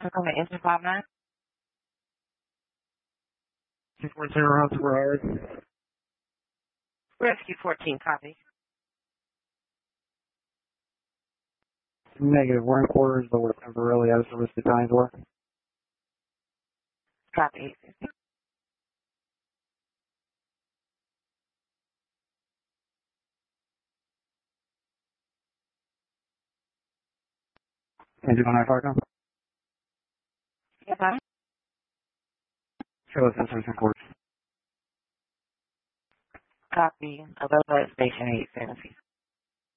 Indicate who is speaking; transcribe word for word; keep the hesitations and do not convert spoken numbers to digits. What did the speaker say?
Speaker 1: Click on the engine five nine.
Speaker 2: two four zero, four hours.
Speaker 1: Rescue fourteen, copy.
Speaker 2: Negative, we're in quarters, but we're temporarily out of service to Times War.
Speaker 1: Copy.
Speaker 2: Engine one nine five now.
Speaker 1: Yes, sir.
Speaker 2: Show us sensors and ports.
Speaker 1: Copy. Available at station eight seventy.